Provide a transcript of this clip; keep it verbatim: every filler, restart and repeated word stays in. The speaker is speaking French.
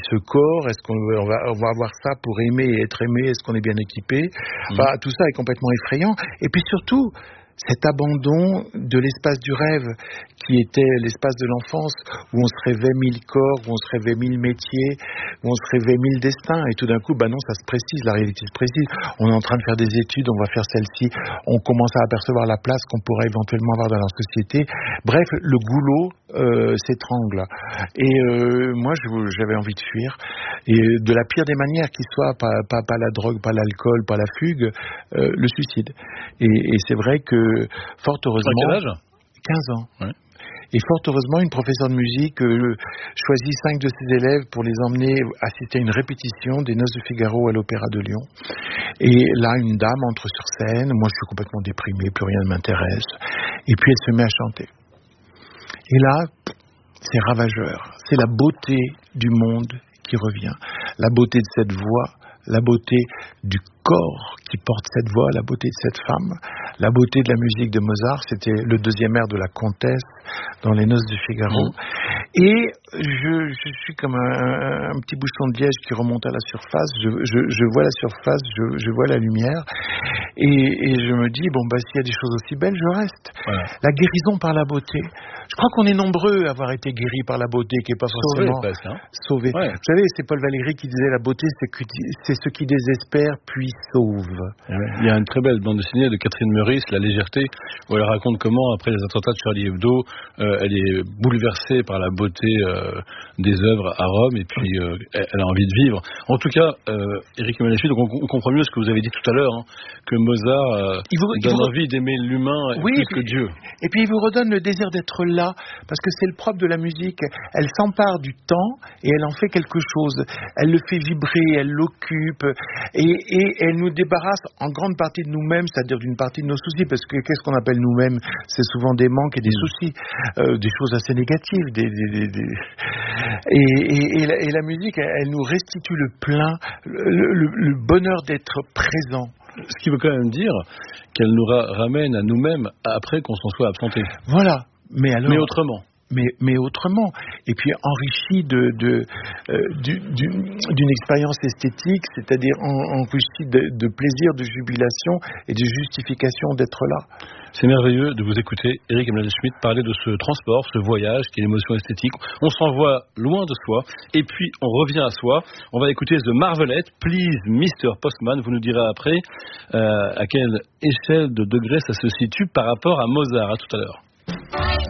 ce corps? Est-ce qu'on on va, on va avoir ça pour aimer et être aimé? Est-ce qu'on est bien équipé? Mmh. Enfin, tout ça est complètement effrayant. Et puis surtout, cet abandon de l'espace du rêve qui était l'espace de l'enfance où on se rêvait mille corps, où on se rêvait mille métiers, où on se rêvait mille destins, et tout d'un coup, bah non, ça se précise, la réalité se précise. On est en train de faire des études, on va faire celle-ci, on commence à apercevoir la place qu'on pourrait éventuellement avoir dans la société. Bref, le goulot euh, s'étrangle. Et euh, moi, je, j'avais envie de fuir, et de la pire des manières, qui soit pas, pas, pas la drogue, pas l'alcool, pas la fugue, euh, le suicide. Et, et c'est vrai que fort heureusement, à quel âge ? quinze ans. Ouais. Et fort heureusement, une professeure de musique euh, choisit cinq de ses élèves pour les emmener assister à une répétition des Noces de Figaro à l'Opéra de Lyon. Et là, une dame entre sur scène. Moi, je suis complètement déprimé, plus rien ne m'intéresse. Et puis, elle se met à chanter. Et là, c'est ravageur. C'est la beauté du monde qui revient. La beauté de cette voix, la beauté du corps qui porte cette voix, la beauté de cette femme, la beauté de la musique de Mozart. C'était le deuxième air de la comtesse dans les Noces de Figaro. Mmh. Et je, je suis comme un, un petit bouchon de liège qui remonte à la surface. Je, je, je vois la surface, je, je vois la lumière, et, et je me dis, bon, bah, s'il y a des choses aussi belles, je reste. Voilà. La guérison par la beauté. Je crois qu'on est nombreux à avoir été guéris par la beauté, qui n'est pas forcément sauvé. Hein. sauvé. Ouais. Vous savez, c'est Paul Valéry qui disait, la beauté, c'est, que, c'est ce qui désespère puis sauve. Ouais. Il y a une très belle bande dessinée de Catherine Meurice, La légèreté, où elle raconte comment, après les attentats de Charlie Hebdo, euh, elle est bouleversée par la beauté euh, des œuvres à Rome, et puis euh, elle a envie de vivre. En tout cas, euh, Éric Emmanuel, donc on, on comprend mieux ce que vous avez dit tout à l'heure, hein, que Mozart euh, il vous, donne il vous... envie d'aimer l'humain oui, plus puis, que Dieu. Et puis il vous redonne le désir d'être là, parce que c'est le propre de la musique. Elle s'empare du temps et elle en fait quelque chose. Elle le fait vibrer, elle l'occupe, et, et elle nous débarrasse en grande partie de nous-mêmes, c'est-à-dire d'une partie de nos soucis, parce que qu'est-ce qu'on appelle nous-mêmes? C'est souvent des manques et des soucis, euh, des choses assez négatives. Des, des, des, des... Et, et, et, la, et la musique, elle, elle nous restitue le plein, le, le, le bonheur d'être présent. Ce qui veut quand même dire qu'elle nous ra- ramène à nous-mêmes après qu'on s'en soit absenté. Voilà, mais alors... Mais autrement. Mais, mais autrement, et puis enrichi de, de, euh, du, du, d'une expérience esthétique, c'est-à-dire en, enrichi de, de plaisir, de jubilation et de justification d'être là. C'est merveilleux de vous écouter, Éric Emmanuel-Schmitt, parler de ce transport, ce voyage qui est l'émotion esthétique. On s'envoie loin de soi, et puis on revient à soi. On va écouter The Marvelette, Please mister Postman. Vous nous direz après euh, à quelle échelle de degré ça se situe par rapport à Mozart. À tout à l'heure.